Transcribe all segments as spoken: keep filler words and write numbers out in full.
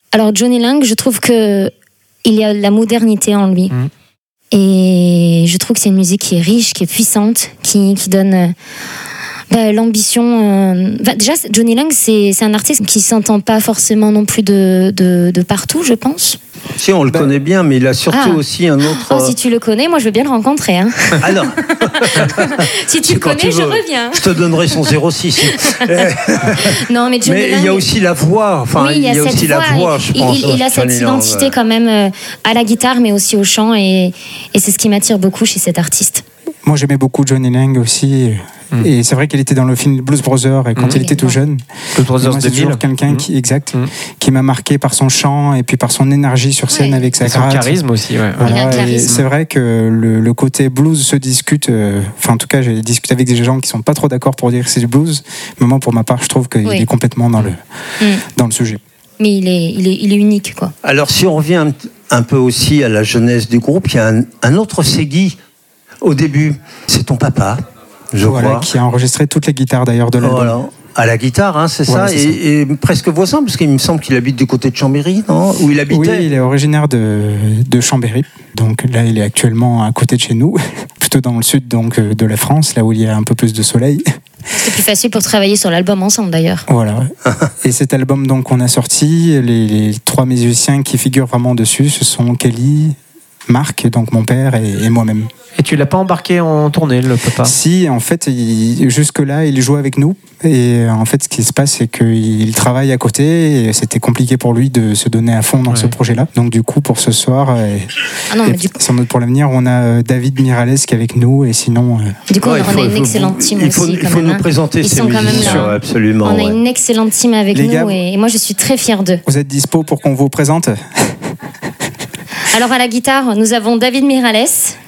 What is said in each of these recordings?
Alors Johnny Lang, je trouve que il y a de la modernité en lui. Mmh. Et je trouve que c'est une musique qui est riche, qui est puissante, qui, qui donne euh, bah, l'ambition. Euh... Enfin, déjà, Johnny Lang, c'est, c'est un artiste qui ne s'entend pas forcément non plus de, de, de partout, je pense. Si, on le bah, connaît bien, mais il a surtout ah. aussi un autre... Oh, si tu le connais, moi je veux bien le rencontrer. Hein. Alors si tu le connais, tu je reviens. Je te donnerai son zéro six. Non, mais Johnny mais Lang... il y a aussi la voix. Enfin, oui, il y a, il y a aussi voix, la voix, je il, pense. Il, il a cette Johnny identité Lang, quand même euh, à la guitare, mais aussi au chant. Et, et c'est ce qui m'attire beaucoup chez cet artiste. Moi, j'aimais beaucoup Johnny Lang aussi. Mm. Et c'est vrai qu'il était dans le film Blues Brothers et quand mm. il était tout jeune. Blues Brothers moi, c'est toujours quelqu'un qui, exact, mm. qui m'a marqué par son chant et puis par son énergie sur scène, ouais. avec sa et gratte. Son charisme aussi. Ouais. Voilà, il a un charisme. C'est vrai que le, le côté blues se discute. Euh, enfin, en tout cas, j'ai discuté avec des gens qui sont pas trop d'accord pour dire que c'est du blues. Mais moi, pour ma part, je trouve qu'il oui. est complètement dans le mm. dans le sujet. Mais il est, il est, il est unique, quoi. Alors, si on revient un, un peu aussi à la jeunesse du groupe, il y a un, un autre Segui au début. C'est ton papa, je voilà, crois. Qui a enregistré toutes les guitares d'ailleurs de l'album. Voilà. À la guitare, hein, c'est voilà, ça, c'est et, ça. Et presque voisin, parce qu'il me semble qu'il habite du côté de Chambéry, non ? Où il habitait. Oui, il est originaire de, de Chambéry. Donc là, il est actuellement à côté de chez nous, plutôt dans le sud donc, de la France, là où il y a un peu plus de soleil. C'est plus facile pour travailler sur l'album ensemble d'ailleurs. Voilà. Et cet album donc qu'on a sorti, les, les trois musiciens qui figurent vraiment dessus, ce sont Kelly, Marc, donc mon père, et, et moi-même. Et tu l'as pas embarqué en tournée, le papa ? Si, en fait, il, jusque-là, il joue avec nous. Et en fait, ce qui se passe, c'est qu'il travaille à côté. Et c'était compliqué pour lui de se donner à fond dans ouais. ce projet-là. Donc, du coup, pour ce soir, et, ah non, et du coup... sans doute pour l'avenir, on a David Miralles qui est avec nous. Et sinon, du coup, ouais, on faut, a une faut, excellente team il faut, aussi. Il faut même, nous hein. présenter ces musiciens, absolument. On ouais. a une excellente team avec Les nous. gars, et moi, je suis très fière d'eux. Vous êtes dispo pour qu'on vous présente ? Alors, à la guitare, nous avons David Miralles.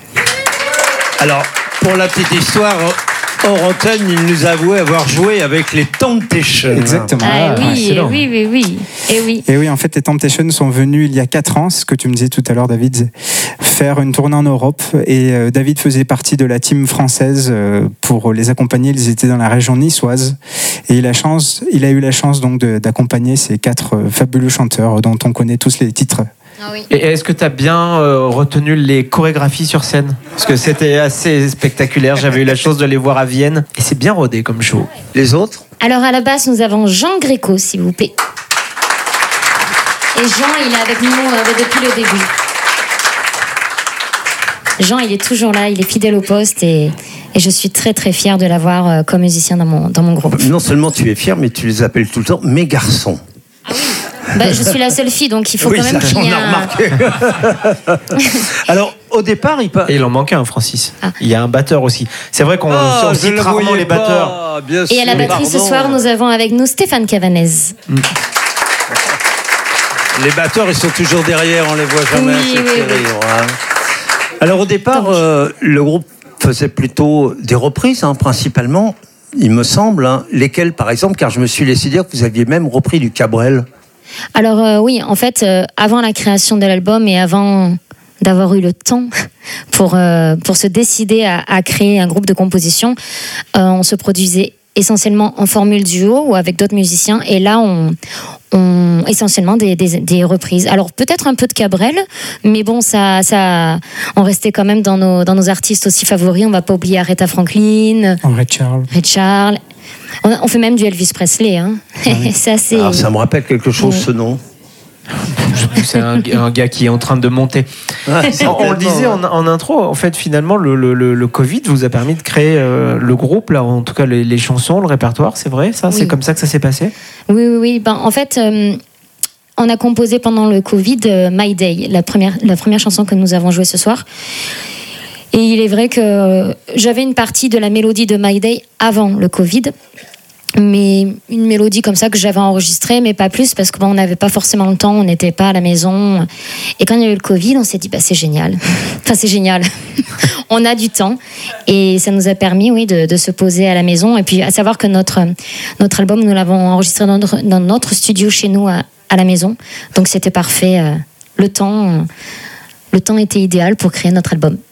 Alors, pour la petite histoire, hors antenne, il nous avouait avoir joué avec les Temptations. Exactement. Ah, ah oui, ah, oui, oui, oui. Et oui. Et oui, en fait, les Temptations sont venus il y a quatre ans, ce que tu me disais tout à l'heure, David, faire une tournée en Europe. Et euh, David faisait partie de la team française euh, pour les accompagner. Ils étaient dans la région niçoise. Et il a, chance, il a eu la chance donc de, d'accompagner ces quatre euh, fabuleux chanteurs dont on connaît tous les titres. Ah oui. Et est-ce que tu as bien euh, retenu les chorégraphies sur scène ? Parce que c'était assez spectaculaire. J'avais eu la chance de les voir à Vienne. Et c'est bien rodé comme show. Les autres ? Alors à la basse, nous avons Jean Gréco, s'il vous plaît. Et Jean, il est avec nous euh, depuis le début. Jean, il est toujours là, il est fidèle au poste et, et je suis très très fière de l'avoir euh, comme musicien dans mon, dans mon groupe. Non seulement tu es fière, mais tu les appelles tout le temps mes garçons. Ah oui. Bah, je suis la seule fille, donc il faut oui, quand même ça, qu'il y ait a remarqué. Alors, au départ, il part... Et il en manquait un, Francis. Ah. Il y a un batteur aussi. C'est vrai qu'on oh, on cite rarement les batteurs. Pas, bien Et à la batterie, pardon. ce soir, nous avons avec nous Stéphane Cavanez. Mm. Les batteurs, ils sont toujours derrière, on les voit jamais. Oui, c'est oui, terrible, oui. Hein. Alors, au départ, euh, le groupe faisait plutôt des reprises, hein, principalement, il me semble. Hein. Lesquelles, par exemple, car je me suis laissé dire que vous aviez même repris du Cabrel. Alors euh, oui, en fait, euh, avant la création de l'album et avant d'avoir eu le temps pour, euh, pour se décider à, à créer un groupe de composition, euh, on se produisait essentiellement en formule duo ou avec d'autres musiciens. Et là, on, on essentiellement des, des, des reprises. Alors peut-être un peu de Cabrel, mais bon, ça, ça, on restait quand même dans nos, dans nos artistes aussi favoris. On ne va pas oublier Aretha Franklin, Ray Charles. Ray Charles. On, on fait même du Elvis Presley. Hein. Oui. ça, c'est... Alors ça me rappelle quelque chose, oui. ce nom. C'est un, un gars qui est en train de monter. Ah, on, on le disait en, en intro, en fait, finalement, le, le, le Covid vous a permis de créer euh, le groupe, là, en tout cas les, les chansons, le répertoire, c'est vrai, ça, oui. C'est comme ça que ça s'est passé. Oui, oui, oui. Ben, en fait, euh, on a composé pendant le Covid euh, My Day, la première, la première chanson que nous avons jouée ce soir. Et il est vrai que j'avais une partie de la mélodie de My Day avant le Covid. Mais une mélodie comme ça que j'avais enregistrée, mais pas plus, parce qu'on n'avait pas forcément le temps, on n'était pas à la maison. Et quand il y a eu le Covid, on s'est dit, bah, c'est génial. Enfin, c'est génial. On a du temps. Et ça nous a permis, oui, de, de se poser à la maison. Et puis, à savoir que notre, notre album, nous l'avons enregistré dans notre, dans notre studio chez nous, à, à la maison. Donc, c'était parfait. Le temps, le temps était idéal pour créer notre album.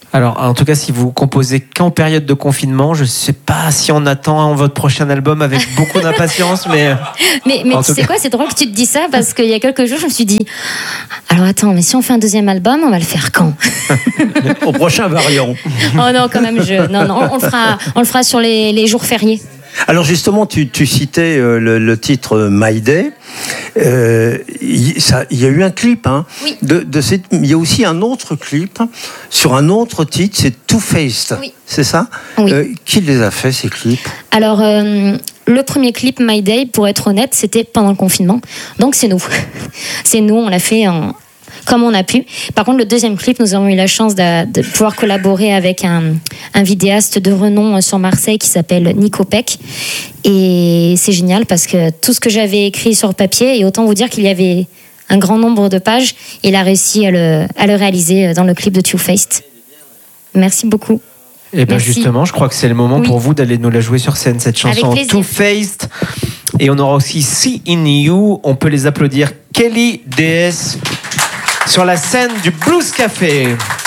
Alors, en tout cas, si vous composez qu'en période de confinement, je ne sais pas si on attend votre prochain album avec beaucoup d'impatience, mais... Mais, mais tu sais cas... quoi, c'est drôle que tu te dis ça, parce qu'il y a quelques jours, je me suis dit, alors attends, mais si on fait un deuxième album, on va le faire quand? Au prochain variant. Oh non, quand même, je... non, non, on le fera, on le fera sur les, les jours fériés. Alors justement, tu, tu citais euh, le, le titre My Day. Euh, il, ça, il y a eu un clip. Hein, oui. de, de cette, il y a aussi un autre clip sur un autre titre, c'est Too Faced. Oui. C'est ça? Oui. Euh, qui les a fait, ces clips? Alors, euh, le premier clip My Day, pour être honnête, c'était pendant le confinement. Donc c'est nous. C'est nous, on l'a fait en... comme on a pu. Par contre, le deuxième clip, nous avons eu la chance de, de pouvoir collaborer avec un, un vidéaste de renom sur Marseille qui s'appelle Nico Peck. Et c'est génial parce que tout ce que j'avais écrit sur papier, et autant vous dire qu'il y avait un grand nombre de pages, il a réussi à le, à le réaliser dans le clip de Too Faced. Merci beaucoup. Et bien justement, je crois que c'est le moment oui. pour vous d'aller nous la jouer sur scène, cette chanson Too Faced. Et on aura aussi See in You. On peut les applaudir. Kelly D S sur la scène du Blues Café.